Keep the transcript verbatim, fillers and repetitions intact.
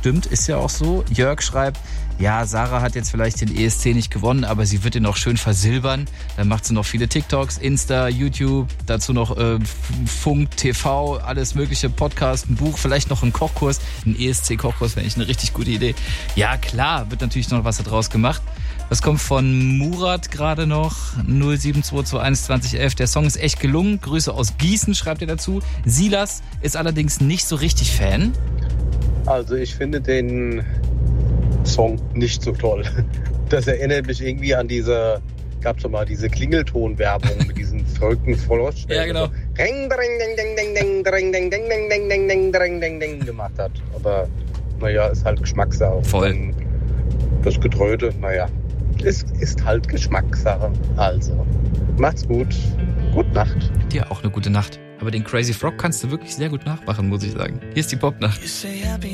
stimmt, ist ja auch so. Jörg schreibt, ja, Sarah hat jetzt vielleicht den E S C nicht gewonnen, aber sie wird ihn noch schön versilbern. Dann macht sie noch viele TikToks, Insta, YouTube, dazu noch äh, Funk, T V, alles mögliche, Podcast, ein Buch, vielleicht noch ein Kochkurs. Ein E S C-Kochkurs wäre eigentlich eine richtig gute Idee. Ja, klar, wird natürlich noch was daraus gemacht. Das kommt von Murat gerade noch, null sieben zwei zwei eins zwanzig elf. Der Song ist echt gelungen. Grüße aus Gießen, schreibt er dazu. Silas ist allerdings nicht so richtig Fan. Also ich finde den Song nicht so toll. Das erinnert mich irgendwie an diese, gab es doch mal diese Klingelton-Werbung mit diesen verrückten Frosch, ja, genau. So Ring, dring, ding, ding, ding, ding, ding, ding, ding, ding, ding, ding, ding, ding, ding, ding gemacht hat. Aber naja, ist halt Geschmackssache. Voll. Das Getröte, naja, ist, ist halt Geschmackssache. Also, macht's gut. Gute Nacht. Dir auch eine gute Nacht. Aber den Crazy Frog kannst du wirklich sehr gut nachmachen, muss ich sagen. Hier ist die Popnacht.